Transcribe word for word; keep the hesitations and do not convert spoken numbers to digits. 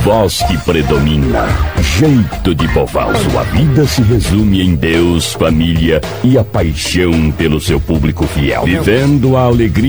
voz que predomina. Jeito de Poval. Sua vida se resume em Deus, família e a paixão pelo seu público fiel. Vivendo a alegria